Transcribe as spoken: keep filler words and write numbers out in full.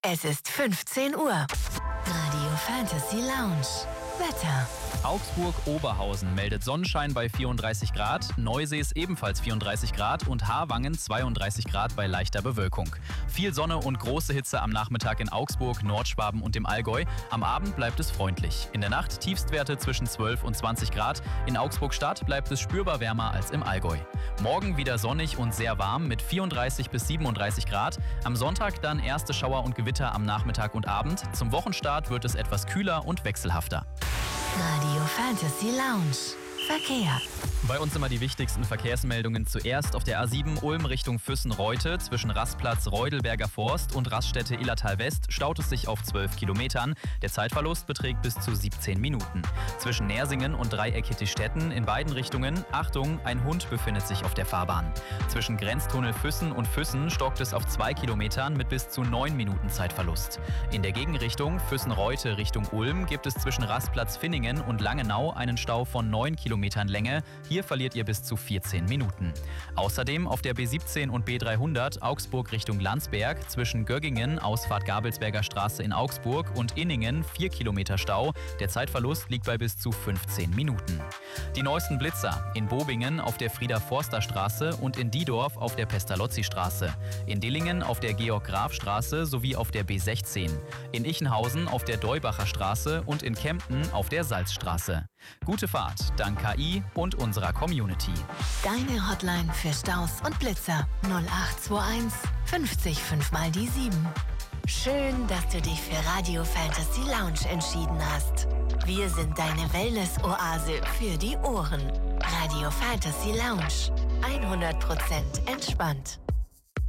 Es ist fünfzehn Uhr. Radio Fantasy Lounge. Wetter. Augsburg-Oberhausen meldet Sonnenschein bei vierunddreißig Grad, Neusees ebenfalls vierunddreißig Grad und Harwangen zweiunddreißig Grad bei leichter Bewölkung. Viel Sonne und große Hitze am Nachmittag in Augsburg, Nordschwaben und dem Allgäu. Am Abend bleibt es freundlich. In der Nacht Tiefstwerte zwischen zwölf und zwanzig Grad. In Augsburg-Stadt bleibt es spürbar wärmer als im Allgäu. Morgen wieder sonnig und sehr warm mit vierunddreißig bis siebenunddreißig Grad. Am Sonntag dann erste Schauer und Gewitter am Nachmittag und Abend. Zum Wochenstart wird es etwas kühler und wechselhafter. Radio Fantasy Lounge. Verkehr. Bei uns immer die wichtigsten Verkehrsmeldungen zuerst auf der A sieben Ulm Richtung Füssen-Reute. Zwischen Rastplatz Reudelberger Forst und Raststätte Illertal West staut es sich auf zwölf Kilometern. Der Zeitverlust beträgt bis zu siebzehn Minuten. Zwischen Nersingen und Dreieck Hittistetten in beiden Richtungen, Achtung, ein Hund befindet sich auf der Fahrbahn. Zwischen Grenztunnel Füssen und Füssen stockt es auf zwei Kilometern mit bis zu neun Minuten Zeitverlust. In der Gegenrichtung Füssen-Reute Richtung Ulm gibt es zwischen Rastplatz Finningen und Langenau einen Stau von neun Kilometern Länge. Hier verliert ihr bis zu vierzehn Minuten. Außerdem auf der B siebzehn und B dreihundert Augsburg Richtung Landsberg zwischen Göggingen, Ausfahrt Gabelsberger Straße in Augsburg und Inningen vier Kilometer Stau. Der Zeitverlust liegt bei bis zu fünfzehn Minuten. Die neuesten Blitzer in Bobingen auf der Frieder-Forster-Straße und in Diedorf auf der Pestalozzi-Straße. In Dillingen auf der Georg-Graf-Straße sowie auf der B sechzehn. In Ichenhausen auf der Deubacher Straße und in Kempten auf der Salzstraße. Gute Fahrt, dank K I und unserer Community. Deine Hotline für Staus und Blitzer null acht zwei eins fünfzig fünf mal die sieben. Schön, dass du dich für Radio Fantasy Lounge entschieden hast. Wir sind deine Wellness-Oase für die Ohren. Radio Fantasy Lounge. hundert Prozent entspannt.